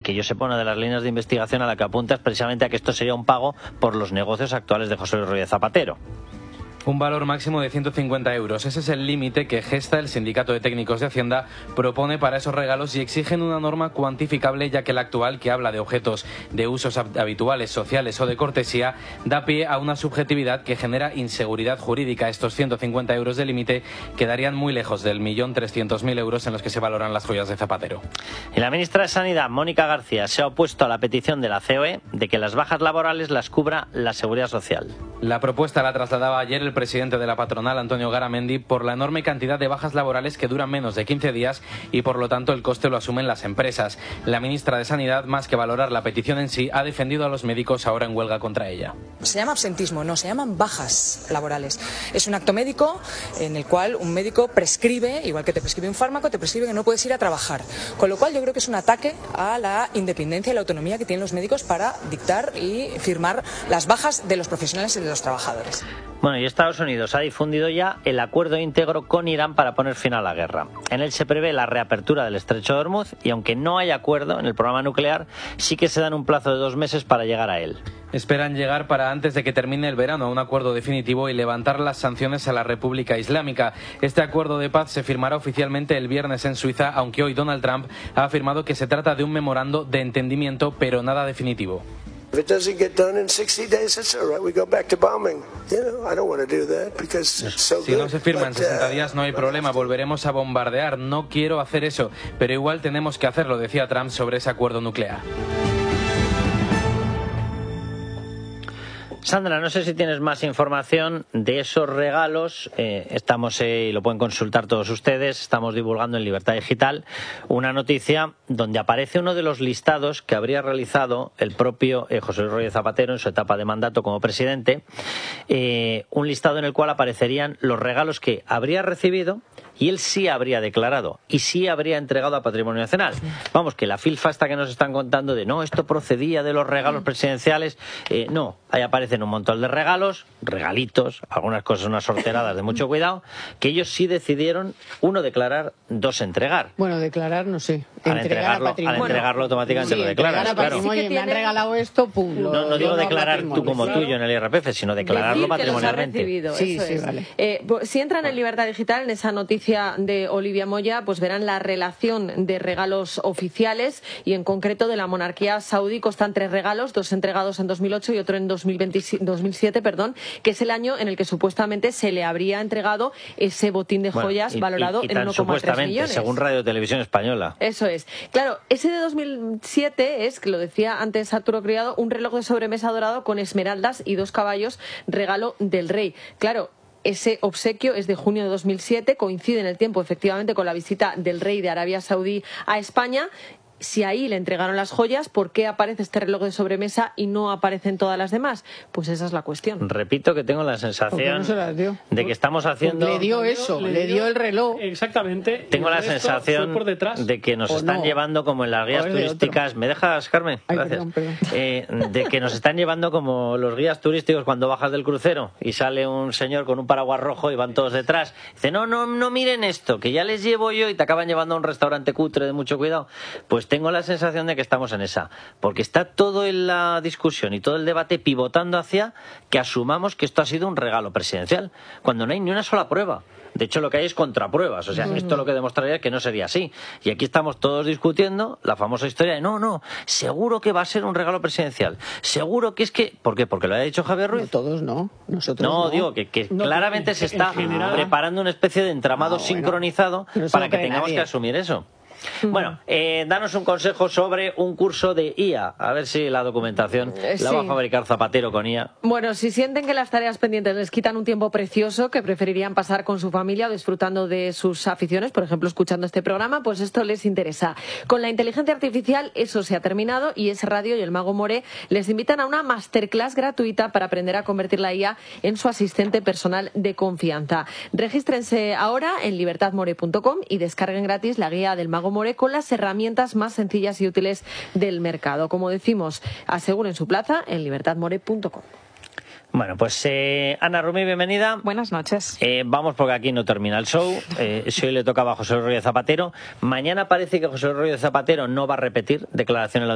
que yo sepa, una de las líneas de investigación a la que apunta es precisamente a que esto sería un pago por los negocios actuales de José Luis Rodríguez Zapatero. Un valor máximo de 150 euros. Ese es el límite que Gesta, el Sindicato de Técnicos de Hacienda, propone para esos regalos y exigen una norma cuantificable, ya que la actual, que habla de objetos de usos habituales, sociales o de cortesía, da pie a una subjetividad que genera inseguridad jurídica. Estos 150 euros de límite quedarían muy lejos del 1.300.000 euros en los que se valoran las joyas de Zapatero. Y la ministra de Sanidad, Mónica García, se ha opuesto a la petición de la COE de que las bajas laborales las cubra la Seguridad Social. La propuesta la trasladaba ayer el presidente de la patronal, Antonio Garamendi, por la enorme cantidad de bajas laborales que duran menos de 15 días y por lo tanto el coste lo asumen las empresas. La ministra de Sanidad, más que valorar la petición en sí, ha defendido a los médicos ahora en huelga contra ella. Se llama absentismo, no, se llaman bajas laborales. Es un acto médico en el cual un médico prescribe, igual que te prescribe un fármaco, te prescribe que no puedes ir a trabajar. Con lo cual yo creo que es un ataque a la independencia y la autonomía que tienen los médicos para dictar y firmar las bajas de los profesionales y de los trabajadores. Bueno, y Estados Unidos ha difundido ya el acuerdo íntegro con Irán para poner fin a la guerra. En él se prevé la reapertura del Estrecho de Hormuz y aunque no hay acuerdo en el programa nuclear, sí que se dan un plazo de 2 meses para llegar a él. Esperan llegar para antes de que termine el verano a un acuerdo definitivo y levantar las sanciones a la República Islámica. Este acuerdo de paz se firmará oficialmente el viernes en Suiza, aunque hoy Donald Trump ha afirmado que se trata de un memorando de entendimiento, pero nada definitivo. Si no se firma en 60 días no hay problema, volveremos a bombardear. No quiero hacer eso, pero igual tenemos que hacerlo, decía Trump sobre ese acuerdo nuclear. Sandra, no sé si tienes más información de esos regalos. Estamos, y lo pueden consultar todos ustedes, estamos divulgando en Libertad Digital una noticia donde aparece uno de los listados que habría realizado el propio José Luis Rodríguez Zapatero en su etapa de mandato como presidente, un listado en el cual aparecerían los regalos que habría recibido y él sí habría declarado y sí habría entregado a Patrimonio Nacional. Vamos, que la filfa esta que nos están contando de no, esto procedía de los regalos presidenciales, no, ahí aparecen un montón de regalos, regalitos, algunas cosas unas sorteradas de mucho cuidado, que ellos sí decidieron, uno declarar, dos entregar. Bueno, declarar no sé. Al entregarlo automáticamente lo declaras, claro. Sí, me han regalado esto, pum. No digo declarar tú como tuyo en el IRPF, sino declararlo patrimonialmente. Sí, vale. Si entran en Libertad Digital, en esa noticia de Olivia Moya, pues verán la relación de regalos oficiales y en concreto de la monarquía saudí constan 3 regalos, 2 entregados en 2008 y otro en 2007, que es el año en el que supuestamente se le habría entregado ese botín de joyas valorado en 1,3 millones. Según Radio Televisión Española. Eso es. Claro, ese de 2007 es, que lo decía antes Arturo Criado, un reloj de sobremesa dorado con esmeraldas y 2 caballos, regalo del rey. Claro, ese obsequio es de junio de 2007, coincide en el tiempo efectivamente con la visita del rey de Arabia Saudí a España. Si ahí le entregaron las joyas, ¿por qué aparece este reloj de sobremesa y no aparecen todas las demás? Pues esa es la cuestión. Repito que tengo la sensación de que estamos haciendo... Le dio eso, le dio el reloj. Exactamente. Tengo la sensación de que nos están llevando como en las guías turísticas... ¿Me dejas, Carmen? Gracias. Perdón. De que nos están llevando como los guías turísticos cuando bajas del crucero y sale un señor con un paraguas rojo y van todos detrás. Dice, no miren esto, que ya les llevo yo, y te acaban llevando a un restaurante cutre de mucho cuidado. Pues tengo la sensación de que estamos en esa, porque está todo en la discusión y todo el debate pivotando hacia que asumamos que esto ha sido un regalo presidencial, cuando no hay ni una sola prueba. De hecho, lo que hay es contrapruebas. O sea, esto lo que demostraría es que no sería así. Y aquí estamos todos discutiendo la famosa historia de no, seguro que va a ser un regalo presidencial. Seguro que es que... ¿Por qué? Porque lo haya dicho Javier Ruiz. No, todos no. Nosotros no. Digo que claramente se está preparando una especie de entramado sincronizado para que tengamos que asumir eso. Bueno, danos un consejo sobre un curso de IA. A ver si la documentación la va a fabricar Zapatero con IA. Bueno, si sienten que las tareas pendientes les quitan un tiempo precioso que preferirían pasar con su familia o disfrutando de sus aficiones, por ejemplo, escuchando este programa, pues esto les interesa. Con la inteligencia artificial eso se ha terminado y Es Radio y el Mago More les invitan a una masterclass gratuita para aprender a convertir la IA en su asistente personal de confianza. Regístrense ahora en libertadmore.com y descarguen gratis la guía del Mago More con las herramientas más sencillas y útiles del mercado. Como decimos, aseguren su plaza en libertadmore.com. Bueno, pues Ana Rumí, bienvenida. Buenas noches. Vamos porque aquí no termina el show. Si hoy le tocaba a José Luis Rodríguez Zapatero, mañana parece que José Luis Rodríguez Zapatero no va a repetir declaraciones